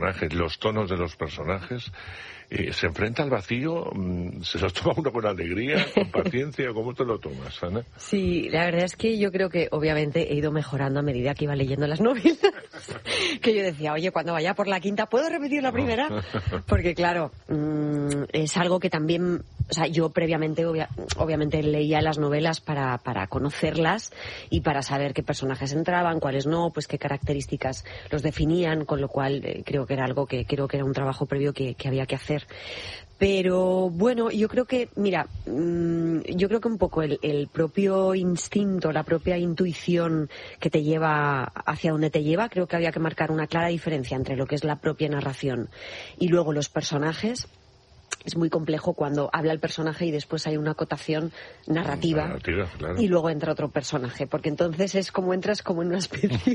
los tonos de los personajes, se enfrenta al vacío, se los toma uno con alegría, con paciencia. ¿Cómo te lo tomas, Ana? Sí, la verdad es que yo creo que obviamente he ido mejorando a medida que iba leyendo las novelas. Que yo decía, oye, cuando vaya por la quinta, ¿puedo repetir la primera? Porque claro, es algo que también, o sea, yo previamente obviamente leía las novelas para conocerlas y para saber qué personajes entraban, cuáles no, pues qué características los definían, con lo cual creo que era algo que era un trabajo previo que había que hacer. Pero bueno, yo creo que, mira, yo creo que un poco el propio instinto, la propia intuición que te lleva hacia donde te lleva, creo que había que marcar una clara diferencia entre lo que es la propia narración y luego los personajes. Es muy complejo cuando habla el personaje y después hay una acotación narrativa, claro. Y luego entra otro personaje, porque entonces es como entras como en una especie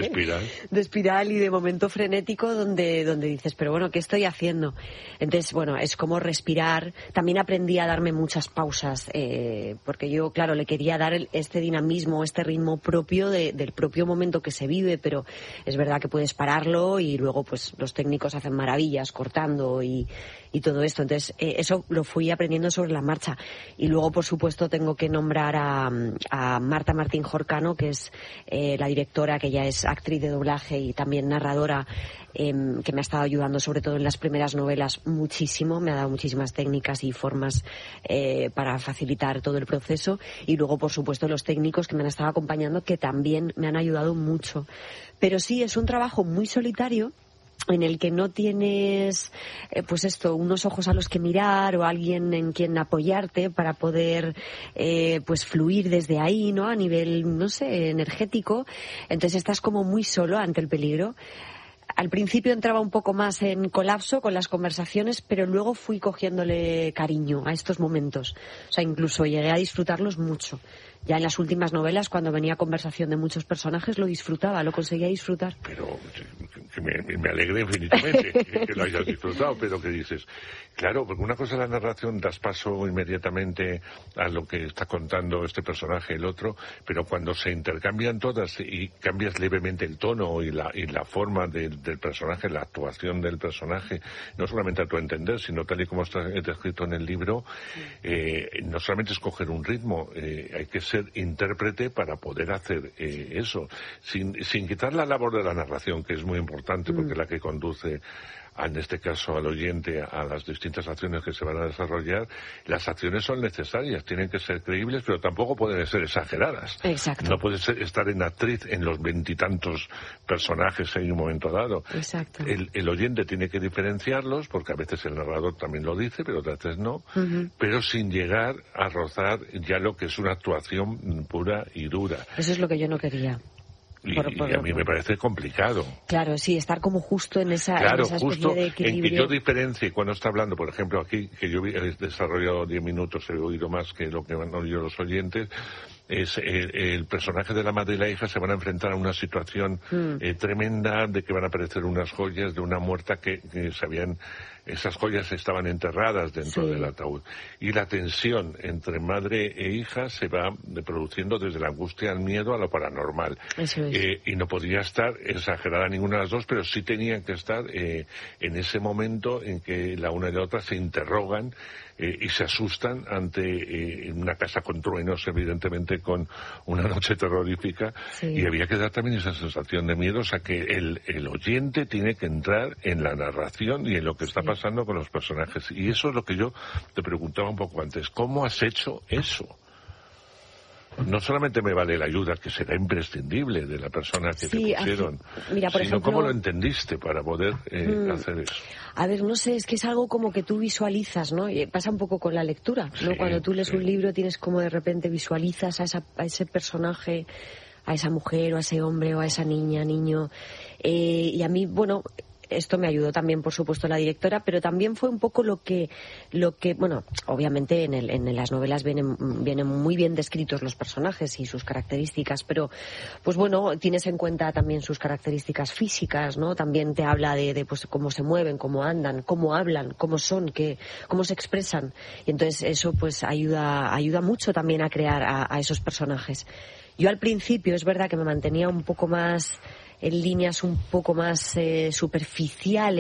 de espiral y de momento frenético donde dices, pero bueno, ¿qué estoy haciendo? Entonces, bueno, es como respirar. También aprendí a darme muchas pausas, porque yo, claro, le quería dar este dinamismo, este ritmo propio del propio momento que se vive, pero es verdad que puedes pararlo y luego pues los técnicos hacen maravillas cortando y todo esto. Entonces, eso lo fui aprendiendo sobre la marcha. Y luego, por supuesto, tengo que nombrar a Marta Martín Jorcano, que es la directora, que ya es actriz de doblaje y también narradora, que me ha estado ayudando, sobre todo en las primeras novelas, muchísimo. Me ha dado muchísimas técnicas y formas para facilitar todo el proceso. Y luego, por supuesto, los técnicos que me han estado acompañando, que también me han ayudado mucho. Pero sí, es un trabajo muy solitario, en el que no tienes, pues esto, unos ojos a los que mirar o alguien en quien apoyarte para poder, pues fluir desde ahí, ¿no? A nivel, no sé, energético. Entonces estás como muy solo ante el peligro. Al principio entraba un poco más en colapso con las conversaciones, pero luego fui cogiéndole cariño a estos momentos. O sea, incluso llegué a disfrutarlos mucho. Ya en las últimas novelas, cuando venía conversación de muchos personajes, lo disfrutaba, lo conseguía disfrutar. Pero que me alegré infinitamente que lo hayas disfrutado, pero que dices, claro, porque una cosa es la narración, das paso inmediatamente a lo que está contando este personaje, el otro, pero cuando se intercambian todas y cambias levemente el tono y la forma del personaje, la actuación del personaje, no solamente a tu entender, sino tal y como está escrito en el libro, no solamente escoger un ritmo, hay que ser intérprete para poder hacer eso, sin quitar la labor de la narración, que es muy importante porque es la que conduce, en este caso al oyente, a las distintas acciones que se van a desarrollar. Las acciones son necesarias, tienen que ser creíbles, pero tampoco pueden ser exageradas. Exacto. No puedes estar en actriz en los 20 y tantos personajes en un momento dado. Exacto. El oyente tiene que diferenciarlos, porque a veces el narrador también lo dice, pero otras veces no, pero sin llegar a rozar ya lo que es una actuación pura y dura. Eso es lo que yo no quería. Y a mí me parece complicado. Claro, sí, estar como justo en esa especie justo de equilibrio. En que yo diferencie cuando está hablando, por ejemplo, aquí, que yo he desarrollado 10 minutos, he oído más que lo que han oído los oyentes, es el personaje de la madre y la hija se van a enfrentar a una situación tremenda, de que van a aparecer unas joyas de una muerta que esas joyas estaban enterradas dentro del ataúd. Y la tensión entre madre e hija se va produciendo desde la angustia al miedo a lo paranormal. Eso es. Y no podía estar exagerada ninguna de las dos, pero sí tenían que estar en ese momento en que la una y la otra se interrogan y se asustan ante una casa con truenos, evidentemente con una noche terrorífica, y había que dar también esa sensación de miedo, o sea que el oyente tiene que entrar en la narración y en lo que está pasando con los personajes. Y eso es lo que yo te preguntaba un poco antes, ¿cómo has hecho eso? No solamente me vale la ayuda, que será imprescindible, de la persona que te pusieron, mira, por sino ejemplo, cómo lo entendiste para poder hacer eso. A ver, no sé, es que es algo como que tú visualizas, ¿no? Y pasa un poco con la lectura, ¿no? Cuando tú lees un libro tienes como de repente visualizas a ese personaje, a esa mujer o a ese hombre o a esa niña, niño. Y a mí, bueno, esto me ayudó también, por supuesto, la directora, pero también fue un poco lo que bueno, obviamente en las novelas vienen muy bien descritos los personajes y sus características, pero pues bueno, tienes en cuenta también sus características físicas, ¿no? También te habla de pues cómo se mueven, cómo andan, cómo hablan, cómo son, cómo se expresan. Y entonces eso pues ayuda mucho también a crear a esos personajes. Yo al principio es verdad que me mantenía un poco más en líneas un poco más superficiales.